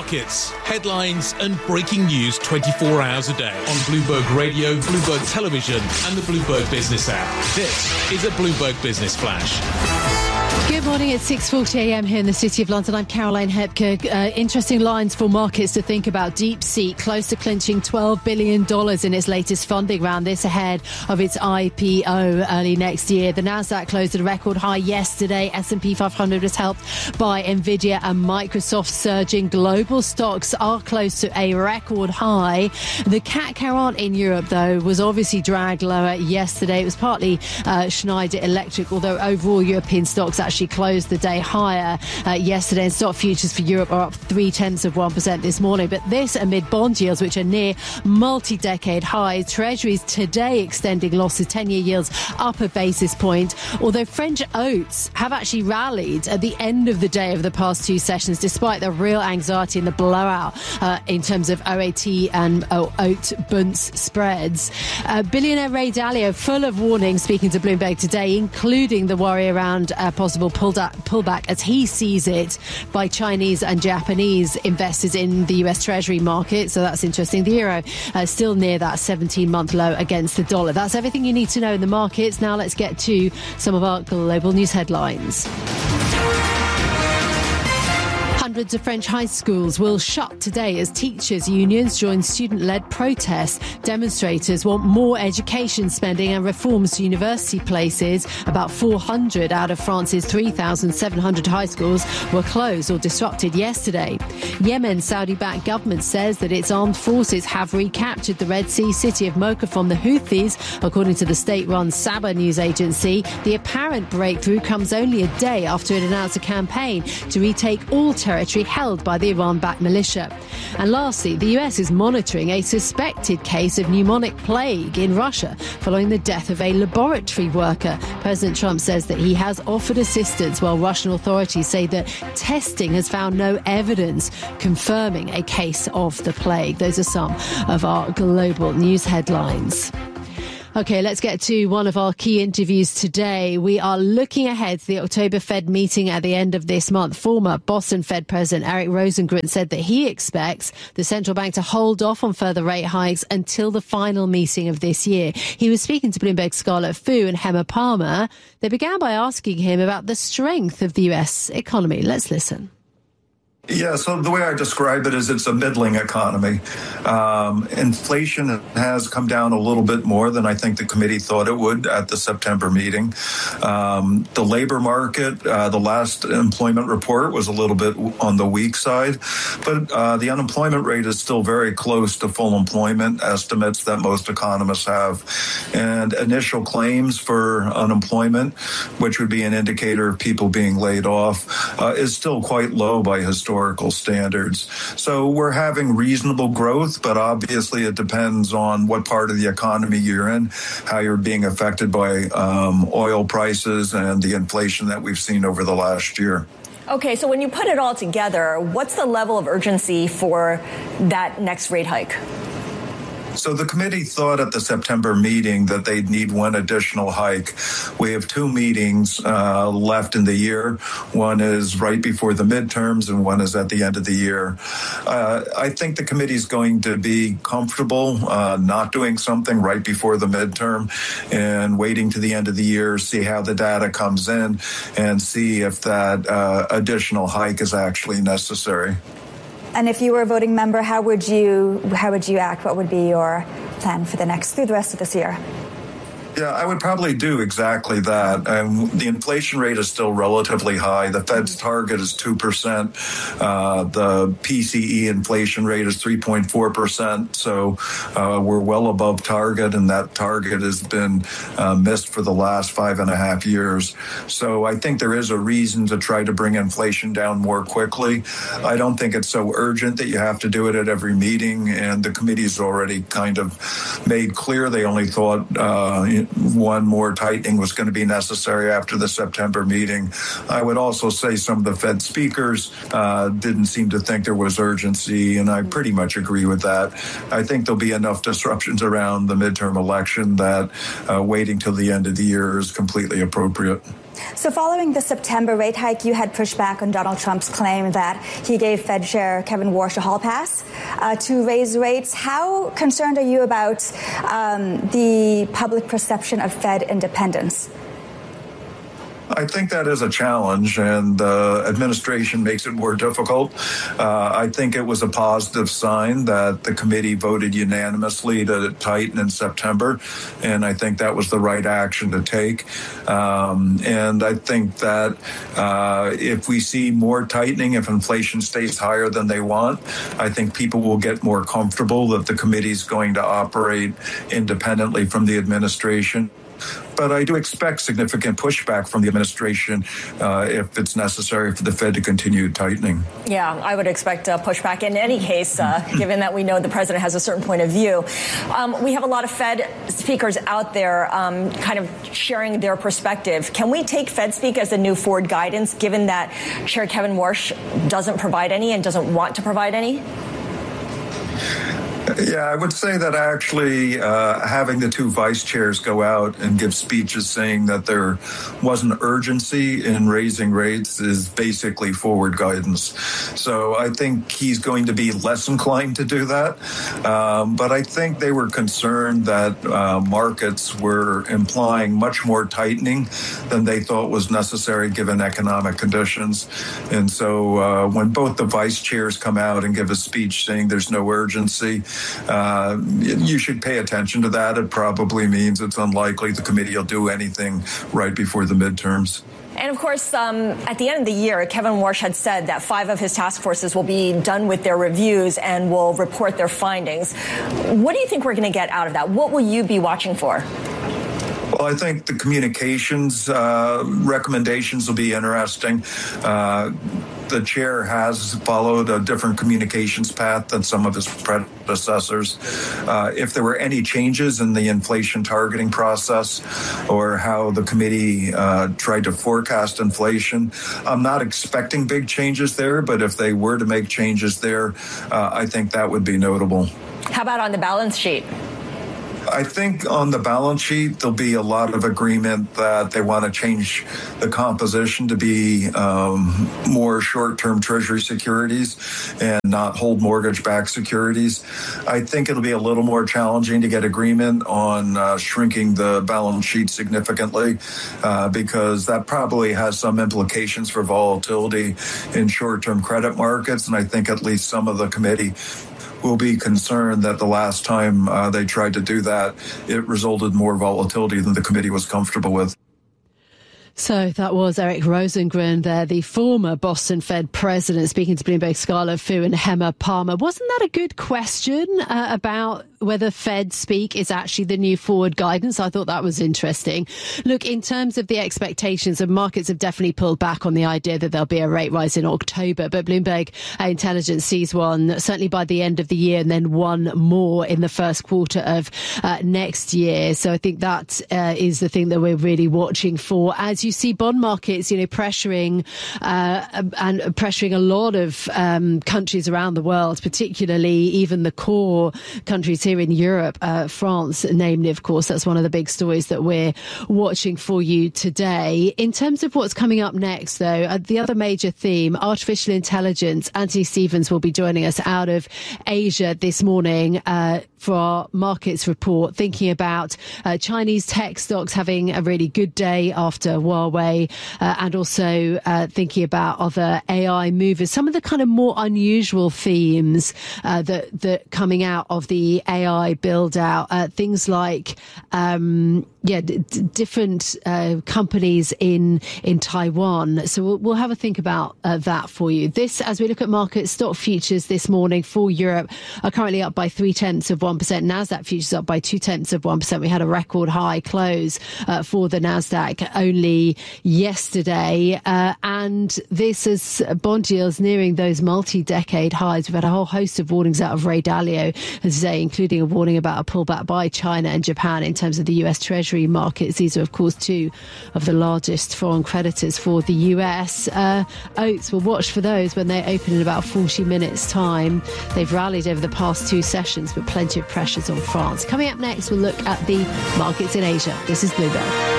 markets, headlines and breaking news 24 hours a day on Bloomberg Radio, Bloomberg Television and the Bloomberg Business app. This is a Bloomberg Business Flash. Good morning. It's 6:40 a.m. here in the City of London. I'm Caroline Hepker. Interesting lines for markets to think about. DeepSeek close to clinching $12 billion in its latest funding round. This ahead of its IPO early next year. The Nasdaq closed at a record high yesterday. S&P 500 was helped by Nvidia and Microsoft surging. Global stocks are close to a record high. The CAC 40 in Europe, though, was obviously dragged lower yesterday. It was partly Schneider Electric, although overall European stocks actually closed the day higher yesterday, and stock futures for Europe are up 0.3% this morning. But this amid bond yields which are near multi-decade highs. Treasuries today extending losses, 10-year yields up a basis point. Although French oats have actually rallied at the end of the day over the past two sessions, despite the real anxiety and the blowout in terms of OAT and oat bunts spreads. Billionaire Ray Dalio full of warnings, speaking to Bloomberg today, including the worry around possible pullback, as he sees it, by Chinese and Japanese investors in the US Treasury market. So that's interesting. The euro still near that 17-month low against the dollar. That's everything you need to know in the markets. Now let's get to some of our global news headlines. Hundreds of French high schools will shut today as teachers' unions join student-led protests. Demonstrators want more education spending and reforms to university places. About 400 out of France's 3,700 high schools were closed or disrupted yesterday. Yemen's Saudi-backed government says that its armed forces have recaptured the Red Sea city of Mocha from the Houthis. According to the state-run Saba news agency, the apparent breakthrough comes only a day after it announced a campaign to retake all territory held by the Iran-backed militia. And lastly, the US is monitoring a suspected case of pneumonic plague in Russia following the death of a laboratory worker. President Trump says that he has offered assistance, while Russian authorities say that testing has found no evidence confirming a case of the plague. Those are some of our global news headlines. OK, let's get to one of our key interviews today. We are looking ahead to the October Fed meeting at the end of this month. Former Boston Fed President Eric Rosengren said that he expects the central bank to hold off on further rate hikes until the final meeting of this year. He was speaking to Bloomberg's Scarlett Fu and Hema Palmer. They began by asking him about the strength of the US economy. Let's listen. Yeah, so the way I describe it is it's a middling economy. Inflation has come down a little bit more than I think the committee thought it would at the September meeting. The labor market, the last employment report was a little bit on the weak side, but the unemployment rate is still very close to full employment estimates that most economists have. And initial claims for unemployment, which would be an indicator of people being laid off, is still quite low by historical standards. So we're having reasonable growth, but obviously it depends on what part of the economy you're in, how you're being affected by oil prices and the inflation that we've seen over the last year. Okay, so when you put it all together, what's the level of urgency for that next rate hike? So the committee thought at the September meeting that they'd need one additional hike. We have two meetings left in the year. One is right before the midterms and one is at the end of the year. I think the committee's going to be comfortable not doing something right before the midterm and waiting to the end of the year, see how the data comes in and see if that additional hike is actually necessary. And if you were a voting member, how would you act? What would be your plan for through the rest of this year? Yeah, I would probably do exactly that. The inflation rate is still relatively high. The Fed's target is 2%. The PCE inflation rate is 3.4%. So we're well above target, and that target has been missed for the last 5.5 years. So I think there is a reason to try to bring inflation down more quickly. I don't think it's so urgent that you have to do it at every meeting, and the committee's already kind of made clear they only thought one more tightening was going to be necessary after the September meeting. I would also say some of the Fed speakers didn't seem to think there was urgency, and I pretty much agree with that. I think there'll be enough disruptions around the midterm election that waiting till the end of the year is completely appropriate. So following the September rate hike, you had pushed back on Donald Trump's claim that he gave Fed Chair Kevin Warsh a hall pass to raise rates. How concerned are you about the public perception of Fed independence? I think that is a challenge, and the administration makes it more difficult. I think it was a positive sign that the committee voted unanimously to tighten in September, and I think that was the right action to take. And I think that if we see more tightening, if inflation stays higher than they want, I think people will get more comfortable that the committee is going to operate independently from the administration. But I do expect significant pushback from the administration if it's necessary for the Fed to continue tightening. Yeah, I would expect pushback in any case, given that we know the president has a certain point of view. We have a lot of Fed speakers out there kind of sharing their perspective. Can we take Fed speak as the new forward guidance, given that Chair Kevin Warsh doesn't provide any and doesn't want to provide any? Yeah, I would say that actually having the two vice chairs go out and give speeches saying that there wasn't urgency in raising rates is basically forward guidance. So I think he's going to be less inclined to do that. But I think they were concerned that markets were implying much more tightening than they thought was necessary given economic conditions. And so when both the vice chairs come out and give a speech saying there's no urgency, you should pay attention to that. It probably means it's unlikely the committee will do anything right before the midterms. And of course, at the end of the year, Kevin Warsh had said that 5 of his task forces will be done with their reviews and will report their findings. What do you think we're going to get out of that? What will you be watching for? Well, I think the communications recommendations will be interesting. The chair has followed a different communications path than some of his predecessors. If there were any changes in the inflation targeting process or how the committee tried to forecast inflation, I'm not expecting big changes there, but if they were to make changes there, I think that would be notable. How about on the balance sheet? I think on the balance sheet, there'll be a lot of agreement that they want to change the composition to be more short-term Treasury securities and not hold mortgage-backed securities. I think it'll be a little more challenging to get agreement on shrinking the balance sheet significantly because that probably has some implications for volatility in short-term credit markets. And I think at least some of the committee will be concerned that the last time they tried to do that, it resulted in more volatility than the committee was comfortable with. So that was Eric Rosengren there, the former Boston Fed president, speaking to Bloomberg Scarlett Fu and Hema Palmer. Wasn't that a good question about whether Fed speak is actually the new forward guidance? I thought that was interesting. Look, in terms of the expectations, the markets have definitely pulled back on the idea that there'll be a rate rise in October, but Bloomberg Intelligence sees one certainly by the end of the year and then one more in the first quarter of next year. So I think that is the thing that we're really watching for. As you see bond markets, pressuring and pressuring a lot of countries around the world, particularly even the core countries here in Europe, France, namely, of course, that's one of the big stories that we're watching for you today. In terms of what's coming up next, though, the other major theme, artificial intelligence. Anthony Stevens will be joining us out of Asia this morning for our markets report, thinking about Chinese tech stocks having a really good day after Huawei, and also thinking about other AI movers, some of the kind of more unusual themes that coming out of the AI build out, things like different companies in Taiwan. So we'll have a think about that for you. This, as we look at markets, stock futures this morning for Europe are currently up by 0.3%. Nasdaq futures up by 0.2%. We had a record high close for the Nasdaq only yesterday, and this is bond yields nearing those multi-decade highs. We've had a whole host of warnings out of Ray Dalio today, including a warning about a pullback by China and Japan in terms of the US Treasury markets. These are, of course, two of the largest foreign creditors for the US. Oats, we'll watch for those when they open in about 40 minutes' time. They've rallied over the past two sessions, but plenty of pressures on France. Coming up next, we'll look at the markets in Asia. This is Bloomberg.